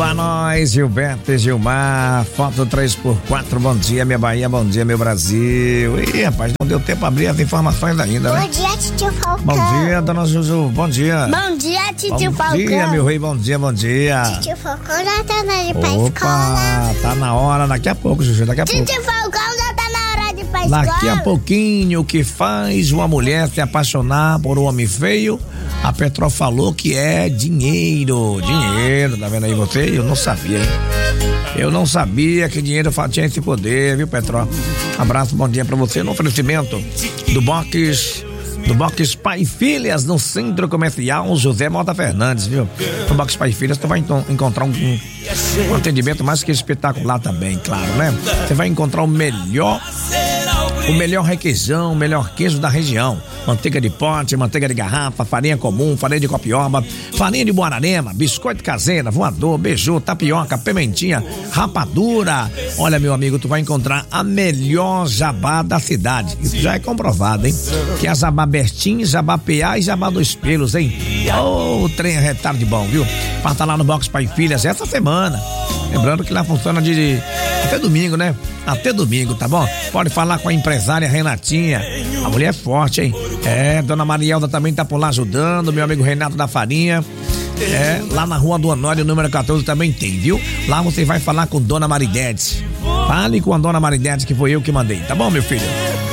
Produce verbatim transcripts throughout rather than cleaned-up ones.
Opa, nós, Gilberto e Gilmar, foto três por quatro, bom dia minha Bahia, bom dia meu Brasil. Ih, rapaz, não deu tempo pra abrir as informações ainda, né? Bom dia, titio Falcão. Bom dia, dona Juju, bom dia. Bom dia, titio Falcão. Bom dia, meu rei, bom dia, bom dia. Titio Falcão já tá na hora de ir pra Opa, escola. tá na hora, daqui a pouco, Juju, daqui a pouco. Titio Falcão já tá na hora de ir pra escola. Daqui a pouquinho, o que faz uma mulher se apaixonar por um homem feio? A Petro falou que é dinheiro, dinheiro, tá vendo aí você? Eu não sabia, hein? Eu não sabia que dinheiro tinha esse poder, viu, Petro? Abraço, bom dia pra você, no oferecimento do Box, do Box Pai e Filhas, no Centro Comercial José Mota Fernandes, viu? No Box Pai e Filhas tu vai então encontrar um, um, um atendimento mais que espetacular também, claro, né? Você vai encontrar o melhor O melhor requeijão, o melhor queijo da região. Manteiga de pote, manteiga de garrafa, farinha comum, farinha de copioba, farinha de Buararema, biscoito caseira, voador, beiju, tapioca, pimentinha, rapadura. Olha, meu amigo, tu vai encontrar a melhor jabá da cidade. Isso já é comprovado, hein? Que é a Jabá Bertim, Jabá P A e Jabá Dois Pelos, hein? Ô, oh, trem retardo de bom, viu? Parta lá no Box Pai e Filhas essa semana. Lembrando que lá funciona de, de até domingo, né? Até domingo, tá bom? Pode falar com a empresária Renatinha. A mulher é forte, hein? É, dona Marielda também tá por lá ajudando, meu amigo Renato da Farinha. É, lá na rua do Honório, número quatorze também tem, viu? Lá você vai falar com dona Maridete. Fale com a dona Maridete, que foi eu que mandei, tá bom, meu filho?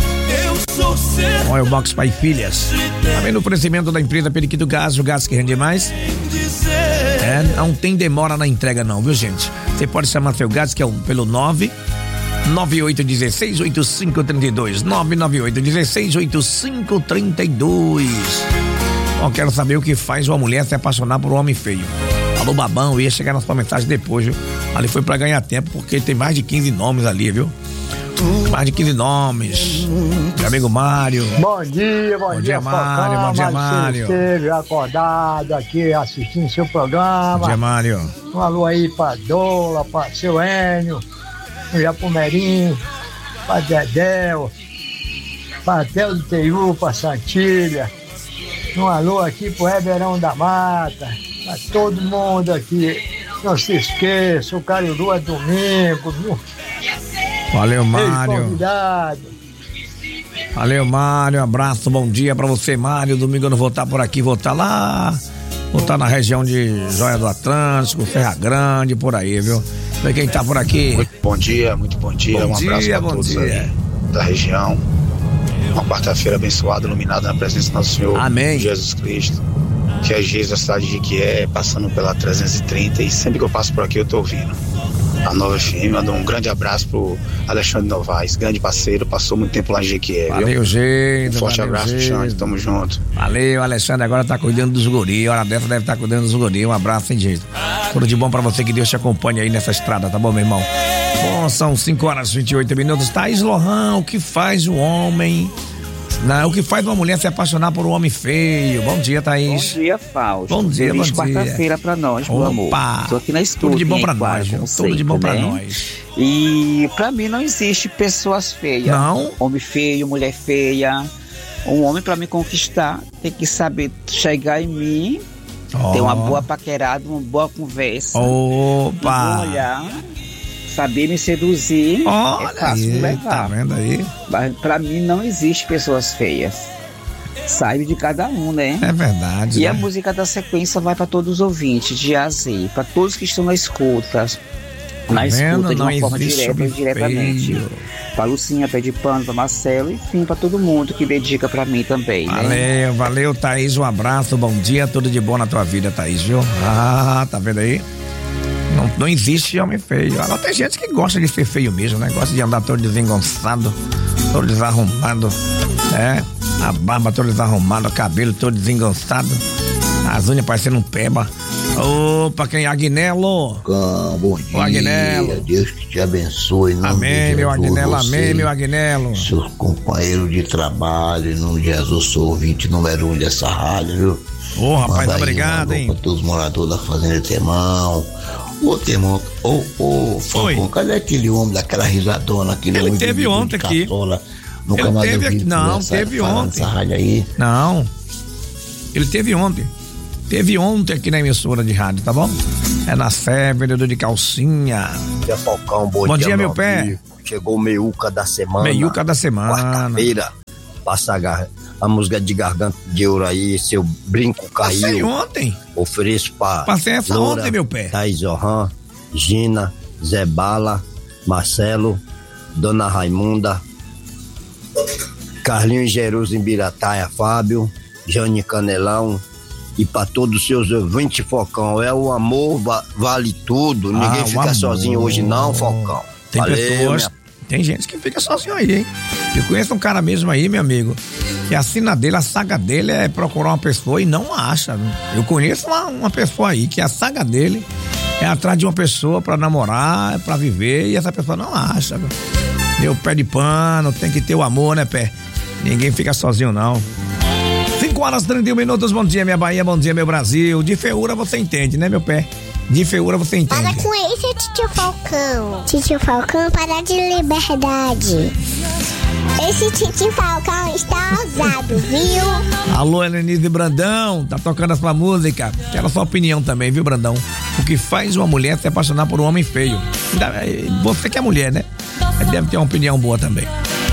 Olha o Box Pai e Filhas. Também no oferecimento da empresa Periquito Gás, o gás que rende mais. É, não tem demora na entrega não, viu, gente? Você pode chamar seu gás, que é o, pelo nove nove oito um seis oito cinco três dois, nove nove oito um seis oito cinco três dois. Bom, quero saber o que faz uma mulher se apaixonar por um homem feio. Alô, babão, eu ia chegar na sua mensagem depois, viu? Ali foi pra ganhar tempo, porque tem mais de quinze nomes ali, viu? Mais de quinze nomes. Meu amigo Mário. Bom dia, bom, bom dia, dia Mário. Bom dia, Mário. Esteve acordado aqui assistindo seu programa. Bom dia, Mário. Um alô aí pra Dola, pra seu Enio, pro Japumerinho, pra Dedéu, pra Tel do Teiu, pra Santilha. Um alô aqui pro Heberão da Mata, pra todo mundo aqui. Não se esqueça, o Cariru é domingo, viu? Valeu, Mário. Valeu, Mário. Um abraço, bom dia pra você, Mário. Domingo eu não vou estar por aqui, vou estar lá. Vou estar na região de Joia do Atlântico, Serra Grande, por aí, viu? Vê quem tá por aqui. Muito bom dia, muito bom dia. Bom um abraço dia, pra bom todos dia. aí da região. Uma quarta-feira abençoada, iluminada na presença do nosso Senhor. Amém. Jesus Cristo. Que é Jesus da cidade de Jequié, passando pela trezentos e trinta, e sempre que eu passo por aqui eu tô ouvindo a Nova F M. Mando um grande abraço pro Alexandre Novaes, grande parceiro, passou muito tempo lá em Jequié. Valeu, gente. Um forte valeu, abraço, Alexandre, tamo junto. Valeu, Alexandre, agora tá cuidando dos guris, hora dessa deve estar tá cuidando dos guris. Um abraço, hein, gente. Tudo de bom pra você, que Deus te acompanhe aí nessa estrada, tá bom, meu irmão? Bom, são cinco horas e vinte e oito minutos. Thaís Lohan, o que faz o homem... Não, o que faz uma mulher se apaixonar por um homem feio? Bom dia, Thaís. Bom dia, Fausto. Bom dia, Feliz bom dia. quarta-feira pra nós, meu Opa. amor. Tô aqui na escuta. Tudo de bom pra Equador, nós, viu? como Tudo de sempre, bom pra né? nós. E pra mim não existe pessoas feias. Não? Homem feio, mulher feia. Um homem pra me conquistar tem que saber chegar em mim, Oh. ter uma boa paquerada, uma boa conversa. Opa! Um bom olhar. Saber me seduzir. Olha é fácil aí, de levar. tá vendo aí? Mas pra mim não existe pessoas feias. Saiba de cada um, né? É verdade. E né? a música da sequência vai para todos os ouvintes, de A a Z, para todos que estão na escuta, na Tá escuta vendo? de uma Não forma existe direta ou homem indiretamente. feio. Para Lucinha, Pé de Pano, para Marcelo, enfim, para todo mundo que dedica para mim também, né? Valeu, valeu, Thaís, um abraço, bom dia, tudo de bom na tua vida, Thaís, viu? Ah, tá vendo aí? Não, não existe homem feio. Agora tem gente que gosta de ser feio mesmo, né? Gosta de andar todo desengonçado, todo desarrumado, né? A barba toda desarrumada, o cabelo todo desengonçado, as unhas parecendo um peba. Opa, quem? Agnello? Cão, bom dia. O Agnello. Deus que te abençoe. Em nome Amém, de meu Jesus, Agnello, você, amém, meu Agnello. Seu companheiro de trabalho, em nome de Jesus, sou ouvinte número um dessa rádio, viu? Ô, rapaz, Manda aí obrigado, um hein? Pra todos os moradores da Fazenda Temão. Ô, Temão, ô, ô, Falcão, cadê aquele homem daquela risadona? Aquele Ele homem teve de, ontem de aqui. Cartola, no Ele canal teve do aqui, vídeo, não, nessa, teve falando ontem. Essa rádio aí. Não, ele teve ontem. Teve ontem aqui na emissora de rádio, tá bom? É na Sé, vendedor de calcinha. Dia Falcão, bom, bom dia, dia, meu, meu pé. Amigo. Chegou o meiuca da semana. Meiuca da semana. Quarta-feira. Passa a, gar... a música de Garganta de Ouro aí, seu brinco caiu. Passei ontem. Ofereço pra Passei essa Loura, ontem, meu pé. Thaís Orhan, Gina, Zé Bala, Marcelo, Dona Raimunda, Carlinhos Jerusa em Birataia, Fábio, Jane Canelão e para todos os seus ouvintes, Focão. É o amor, va- vale tudo. Ah, Ninguém fica amor. sozinho hoje não, Focão. Tem Valeu, pessoas, minha... tem gente que fica sozinho aí, hein? Eu conheço um cara mesmo aí, meu amigo, que a sina dele, a saga dele é procurar uma pessoa e não acha. Eu conheço uma, uma pessoa aí que a saga dele é atrás de uma pessoa pra namorar, pra viver, e essa pessoa não acha. Meu, meu pé de pano, tem que ter o amor, né, pé? Ninguém fica sozinho, não. cinco horas e trinta e um minutos, bom dia, minha Bahia, bom dia, meu Brasil. De feiura você entende, né, meu pé? De feiura você entende. Para com isso, Titio Falcão. Titio Falcão, para de liberdade. Esse Titio Falcão está ousado, viu? Alô, Helenise Brandão, tá tocando a sua música. Quero a sua opinião também, viu, Brandão? O que faz uma mulher se apaixonar por um homem feio? Você que é mulher, né? Deve ter uma opinião boa também.